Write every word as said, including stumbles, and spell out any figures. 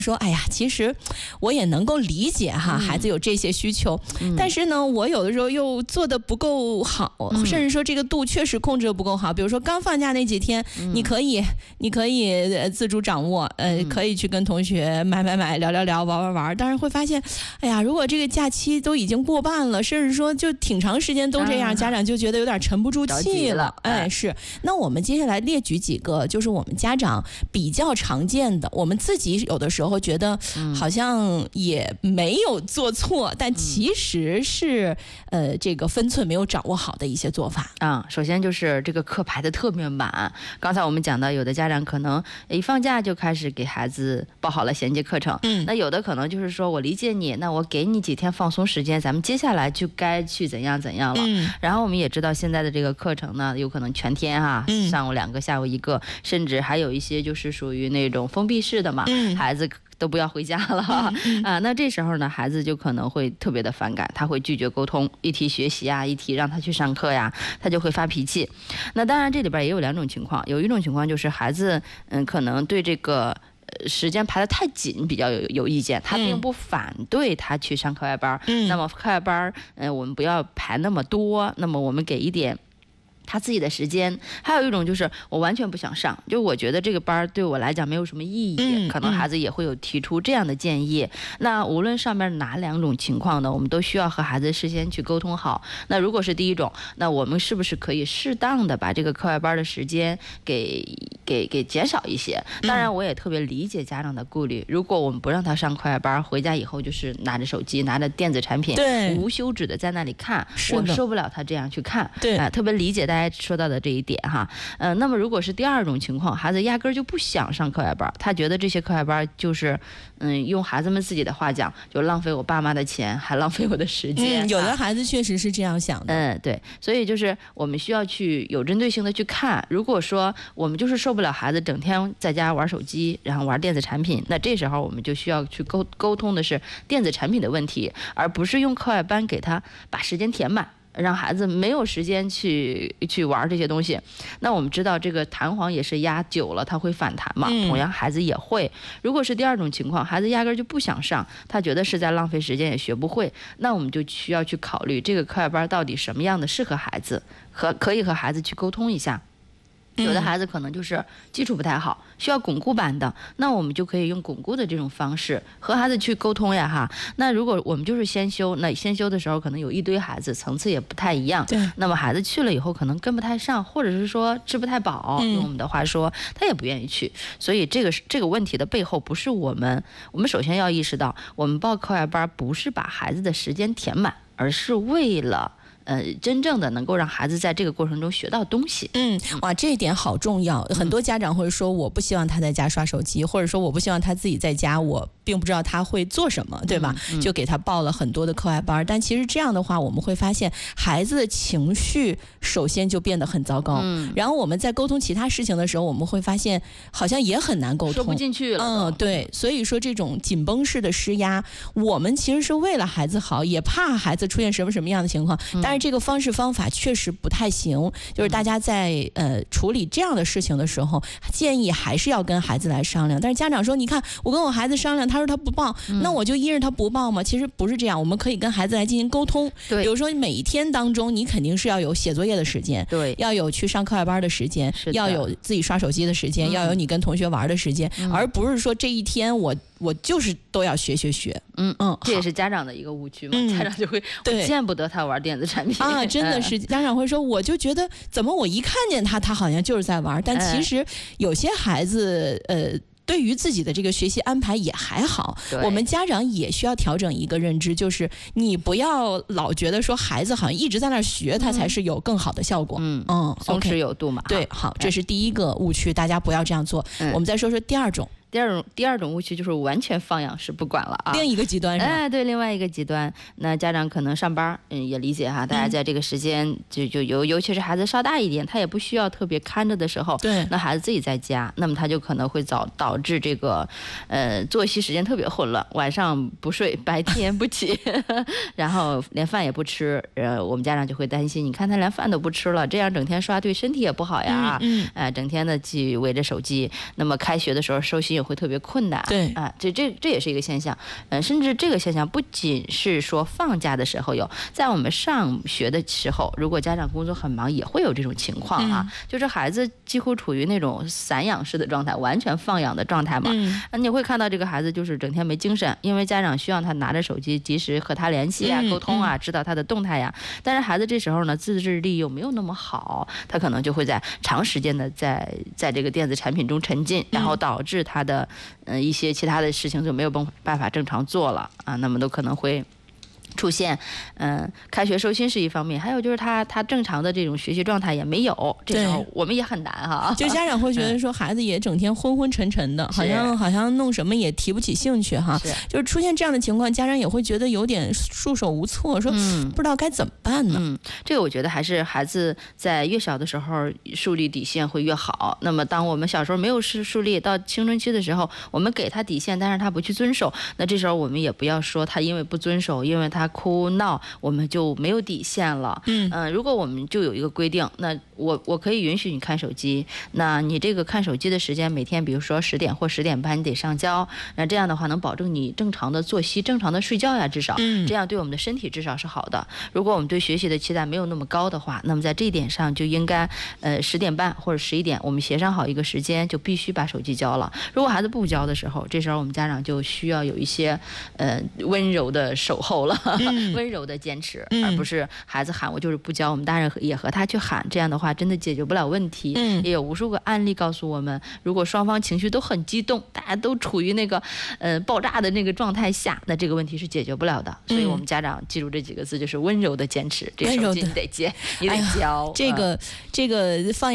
说，哎呀，其实我也能够理解哈，孩子有这些需求，嗯、但是呢，我有的时候又做的不够好，嗯、甚至说这个度确实控制的不够好。比如说刚放假那几天，嗯、你可以，你可以自主掌握，呃，嗯、可以去跟同学买买买、聊聊聊、玩玩玩。但是会发现，哎呀，如果这个假期都已经过半了，甚至说就挺长时间都这样，啊、家长就觉得有点沉不住气了。哎，是。那我们接下来列举几个，就是我们家长比较常见的，我们自己有的时候。会觉得好像也没有做错，嗯、但其实是呃这个分寸没有掌握好的一些做法啊。首先就是这个课排的特别满。刚才我们讲到，有的家长可能一放假就开始给孩子报好了衔接课程，嗯，那有的可能就是说我理解你，那我给你几天放松时间，咱们接下来就该去怎样怎样了。嗯、然后我们也知道现在的这个课程呢，有可能全天啊，嗯、上午两个，下午一个，甚至还有一些就是属于那种封闭式的嘛，嗯、孩子。都不要回家了啊、嗯呃！那这时候呢，孩子就可能会特别的反感，他会拒绝沟通，一提学习啊，一提让他去上课呀，他就会发脾气。那当然这里边也有两种情况，有一种情况就是孩子嗯可能对这个时间排得太紧比较有有意见，他并不反对他去上课外班，嗯、那么课外班嗯、呃、我们不要排那么多，那么我们给一点他自己的时间。还有一种就是我完全不想上，就我觉得这个班对我来讲没有什么意义，嗯、可能孩子也会有提出这样的建议。嗯、那无论上面哪两种情况呢，我们都需要和孩子事先去沟通好。那如果是第一种，那我们是不是可以适当的把这个课外班的时间给给给减少一些？当然我也特别理解家长的顾虑，如果我们不让他上课外班，回家以后就是拿着手机拿着电子产品，对，无休止的在那里看，我受不了他这样去看，对、呃、特别理解大家说到的这一点哈。呃，那么如果是第二种情况，孩子压根儿就不想上课外班，他觉得这些课外班就是嗯，用孩子们自己的话讲，就浪费我爸妈的钱，还浪费我的时间。 嗯，有的孩子确实是这样想的。 嗯，对，所以就是我们需要去有针对性的去看。如果说我们就是受不了孩子整天在家玩手机，然后玩电子产品，那这时候我们就需要去沟沟通的是电子产品的问题，而不是用课外班给他把时间填满，让孩子没有时间去去玩这些东西。那我们知道这个弹簧也是压久了它会反弹嘛，嗯、同样孩子也会。如果是第二种情况，孩子压根就不想上，他觉得是在浪费时间也学不会，那我们就需要去考虑这个课外班到底什么样的适合孩子，和可以和孩子去沟通一下。有的孩子可能就是基础不太好，需要巩固版的，那我们就可以用巩固的这种方式和孩子去沟通呀哈。那如果我们就是先修，那先修的时候可能有一堆孩子，层次也不太一样，对，那么孩子去了以后可能跟不太上，或者是说吃不太饱，嗯、用我们的话说他也不愿意去。所以这个这个问题的背后不是我们，我们首先要意识到，我们报课外班不是把孩子的时间填满，而是为了呃，真正的能够让孩子在这个过程中学到东西。 嗯，哇，这一点好重要。很多家长会说，我不希望他在家刷手机，或者说我不希望他自己在家，我并不知道他会做什么，对吧？嗯嗯、就给他报了很多的课外班。但其实这样的话，我们会发现孩子的情绪首先就变得很糟糕。嗯、然后我们在沟通其他事情的时候，我们会发现好像也很难沟通， 说不进去了。 嗯，对。所以说这种紧绷式的施压，我们其实是为了孩子好，也怕孩子出现什么什么样的情况。嗯、但是这个方式方法确实不太行，就是大家在呃处理这样的事情的时候，建议还是要跟孩子来商量。但是家长说，你看我跟我孩子商量，他说他不报，嗯、那我就依着他不报吗？其实不是这样，我们可以跟孩子来进行沟通。对，比如说每一天当中，你肯定是要有写作业的时间，对，要有去上课外班的时间，要有自己刷手机的时间，嗯、要有你跟同学玩的时间，嗯、而不是说这一天我。我就是都要学学学， 嗯嗯，这也是家长的一个误区嘛，嗯、家长就会我见不得他玩电子产品啊，真的是家长会说，我就觉得怎么我一看见他，他好像就是在玩，但其实有些孩子呃。对于自己的这个学习安排也还好，我们家长也需要调整一个认知，就是你不要老觉得说孩子好像一直在那儿学，他才是有更好的效果。嗯嗯，松弛有度嘛。 对，好，这是第一个误区，大家不要这样做。嗯、我们再说说第二种。 第二种第二种误区就是完全放养式不管了啊， 另一个极端是吧？ 哎，对，另外一个极端，那家长可能上班，嗯，也理解哈，大家在这个时间、嗯、就就尤尤其是孩子稍大一点，他也不需要特别看着的时候，对，那孩子自己在家，那么他就可能会导导致这个，呃，作息时间特别混乱，晚上不睡，白天不起，然后连饭也不吃，呃，我们家长就会担心，你看他连饭都不吃了，这样整天刷对身体也不好呀，嗯，嗯呃，整天的去围着手机，那么开学的时候收心也会特别困难。 对啊，这这这也是一个现象。嗯，甚至这个现象不仅是说放假的时候有，在我们上学的时候，如果家长工作很忙，也会有这种情况啊，嗯、就是孩子几乎处于那种散养式的状态，完全放养的状态嘛。嗯，你会看到这个孩子就是整天没精神，因为家长需要他拿着手机及时和他联系啊、沟通啊，知道他的动态呀。但是孩子这时候呢，自制力又没有那么好，他可能就会在长时间的在在这个电子产品中沉浸，然后导致他的嗯、呃、一些其他的事情就没有办法正常做了啊，那么都可能会出现，嗯、呃，开学收心是一方面，还有就是他他正常的这种学习状态也没有，这时候我们也很难哈。 就家长会觉得说孩子也整天昏昏沉沉的，好像好像弄什么也提不起兴趣哈。是就是出现这样的情况，家长也会觉得有点束手无措，说、嗯、不知道该怎么办呢。 嗯，这个我觉得还是孩子在越小的时候树立底线会越好。那么当我们小时候没有树树立，到青春期的时候，我们给他底线，但是他不去遵守，那这时候我们也不要说他因为不遵守，因为他哭闹，我们就没有底线了。嗯、呃，如果我们就有一个规定，那我我可以允许你看手机，那你这个看手机的时间每天，比如说十点或十点半你得上交，那这样的话能保证你正常的作息、正常的睡觉呀，至少、嗯、这样对我们的身体至少是好的。如果我们对学习的期待没有那么高的话，那么在这一点上就应该，呃，十点半或者十一点，我们协商好一个时间，就必须把手机交了。如果孩子不交的时候，这时候我们家长就需要有一些，呃，温柔的守候了。嗯温柔的坚持，而不是孩子喊我就是不教，我们大人也和他去喊，这样的话真的解决不了问题。嗯，也有无数个案例告诉我们，如果双方情绪都很激动，大家都处于那个呃爆炸的那个状态下，那这个问题是解决不了的。所以我们家长记住这几个字，就是温柔的坚持。这手机你得接，你得教。 哎、这个、嗯、这个放。